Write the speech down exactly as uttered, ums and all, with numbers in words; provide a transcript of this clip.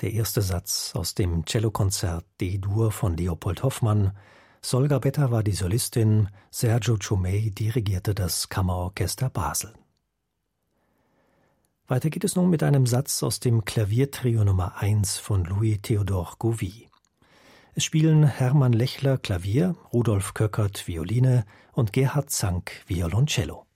Der erste Satz aus dem Cellokonzert D-Dur von Leopold Hoffmann. Sol Gabetta war die Solistin, Sergio Ciumei dirigierte das Kammerorchester Basel. Weiter geht es nun mit einem Satz aus dem Klaviertrio Nummer eins von Louis-Théodore Gouvy. Es spielen Hermann Lechler Klavier, Rudolf Köckert Violine und Gerhard Zank Violoncello.